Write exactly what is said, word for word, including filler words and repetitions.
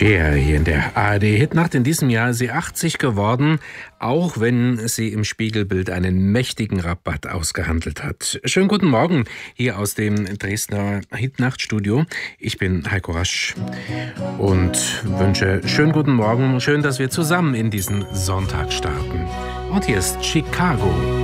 Cher hier in der A R D-Hitnacht. In diesem Jahr ist sie achtzig geworden, auch wenn sie im Spiegelbild einen mächtigen Rabatt ausgehandelt hat. Schönen guten Morgen hier aus dem Dresdner Hitnachtstudio. Ich bin Heiko Rasch und wünsche schönen guten Morgen. Schön, dass wir zusammen in diesen Sonntag starten. Und hier ist Chicago.